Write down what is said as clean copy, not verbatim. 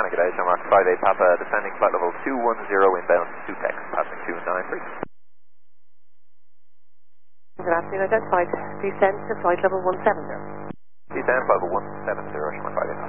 good day, Jean-Marc 58 Papa, descending flight level 210 inbound to Tex, passing 293. Good afternoon, identified. Descend to flight level 170. Descend flight level 170, Jean-Marc 58 Papa.